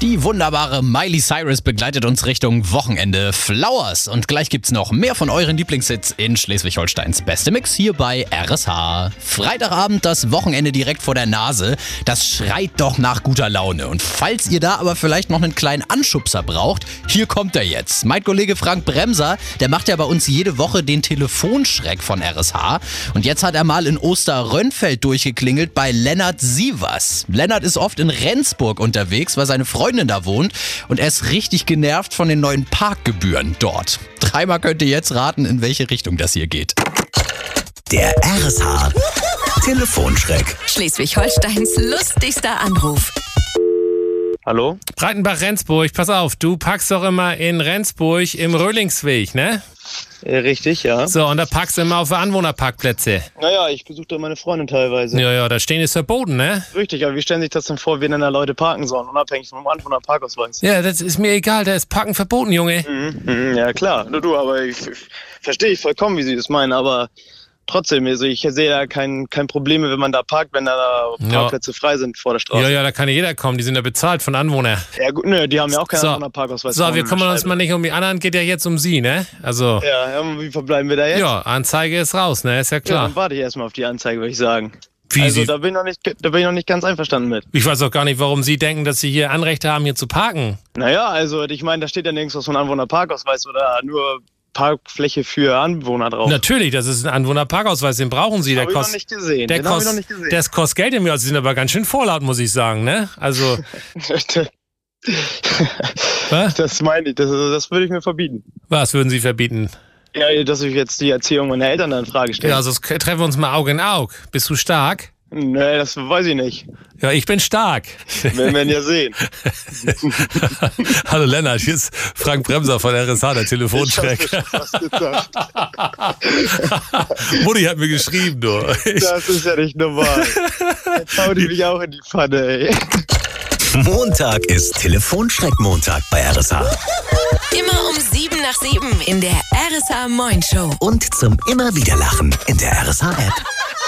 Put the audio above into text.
Die wunderbare Miley Cyrus begleitet uns Richtung Wochenende. Flowers. Und gleich gibt's noch mehr von euren Lieblingshits in Schleswig-Holsteins Beste Mix hier bei RSH. Freitagabend, das Wochenende direkt vor der Nase. Das schreit doch nach guter Laune. Und falls ihr da aber vielleicht noch einen kleinen Anschubser braucht, hier kommt er jetzt. Mein Kollege Frank Bremser, der macht ja bei uns jede Woche den Telefonschreck von RSH. Und jetzt hat er mal in Osterrönfeld durchgeklingelt bei Lennart Sievers. Lennart ist oft in Rendsburg unterwegs, weil seine Freundin da wohnt. Und er ist richtig genervt von den neuen Parkgebühren dort. Dreimal könnt ihr jetzt raten, in welche Richtung das hier geht. Der RSH Telefonschreck. Schleswig-Holsteins lustigster Anruf. Hallo? Breitenbach-Rendsburg, pass auf, du parkst doch immer in Rendsburg im Röhlingsweg, ne? Richtig, ja. So, und da parkst du immer auf Anwohnerparkplätze. Naja, ich besuche da meine Freundin teilweise. Ja, da stehen ist verboten, ne? Richtig, aber wie stellen sich das denn vor, wie denn da Leute parken sollen, unabhängig vom Anwohnerparkausweis? Ja, das ist mir egal, da ist Parken verboten, Junge. Ja, klar. Nur du, aber ich verstehe ich vollkommen, wie sie das meinen, aber trotzdem, also ich sehe da kein Problem, wenn man da parkt, wenn da Parkplätze frei sind vor der Straße. Ja, da kann ja jeder kommen, die sind ja bezahlt von Anwohnern. Ja gut, nö, die haben ja auch keinen Anwohnerparkausweis. So, wir kümmern uns mal nicht um die anderen, geht ja jetzt um sie, ne? Also. Ja, wie verbleiben wir da jetzt? Ja, Anzeige ist raus, ne? Ist ja Ja, klar. dann warte ich erstmal auf die Anzeige, würde ich sagen. Wie also Sie? da bin ich noch nicht ganz einverstanden mit. Ich weiß auch gar nicht, warum Sie denken, dass Sie hier Anrechte haben, hier zu parken. Naja, also ich meine, da steht ja nirgends was von Anwohnerparkausweis oder nur Parkfläche für Anwohner drauf. Natürlich, das ist ein Anwohnerparkausweis, den brauchen Sie. Den habe ich noch nicht gesehen. Das kostet Geld im Jahr. Sie sind aber ganz schön vorlaut, muss ich sagen, ne? Also. Das meine ich, das würde ich mir verbieten. Was würden Sie verbieten? Ja, dass ich jetzt die Erziehung meiner Eltern in Frage stelle. Ja, also treffen wir uns mal Auge in Auge. Bist du stark? Nee, das weiß ich nicht. Ja, ich bin stark. Wir werden ja sehen. Hallo Lennart, hier ist Frank Bremser von RSH, der Telefonschreck. Mutti hat mir geschrieben, du. Das ist ja nicht normal. Jetzt haut die mich auch in die Pfanne, ey. Montag ist Telefonschreck-Montag bei RSH. Immer um 7:07 in der RSH Moin Show. Und zum immer wieder Lachen in der RSH-App.